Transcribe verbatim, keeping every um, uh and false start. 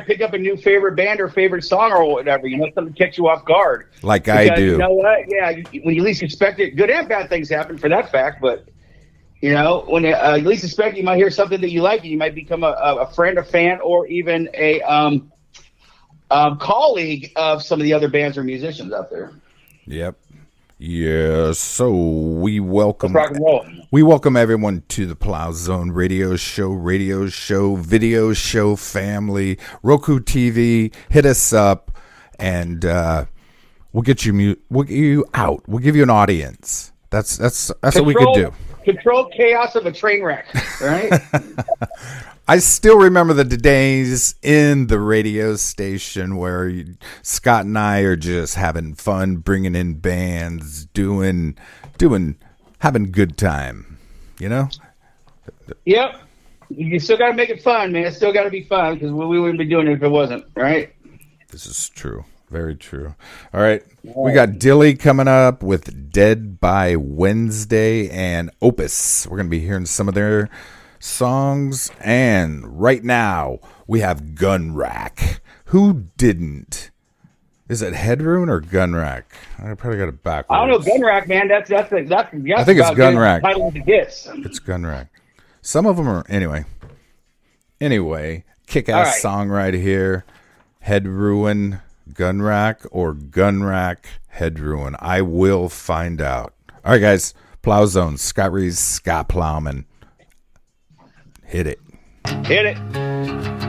might pick up a new favorite band or favorite song or whatever. You know, something to catch you off guard. Like because, I do. You know what? Yeah, when you least expect it, good and bad things happen for that fact. But you know, when uh, you least expect it, you might hear something that you like, and you might become a, a friend, a fan, or even a um, um, colleague of some of the other bands or musicians out there. Yep. Yeah, so we welcome Let's rock and roll. We welcome everyone to the Plow Zone Radio Show, radio show, video show family, Roku T V. Hit us up, and uh, we'll get you mu- we'll get you out. We'll give you an audience. That's that's that's Control, what we could do. Control chaos of a train wreck, right? I still remember the days in the radio station where you, Scott and I are just having fun, bringing in bands, doing, doing, having good time, you know? Yep. You still got to make it fun, man. It's still got to be fun because we wouldn't be doing it if it wasn't, right? This is true. Very true. All right. We got Dilly coming up with Dead by Wednesday and Opus. We're going to be hearing some of their songs, and right now we have Gunrack. Who didn't? Is it Headrune or Gunrack? I probably got it backwards. I don't know, Gunrack, man. That's that's that's. that's I think it's Gunrack. Title of the gets. It's Gunrack. Some of them are anyway. Anyway, kick-ass right. song right here. Headruin, Gunrack, or Gunrack, Headruin. I will find out. All right, guys. Plow Zone. Scott Reese, Scott Plowman. Hit it. Hit it.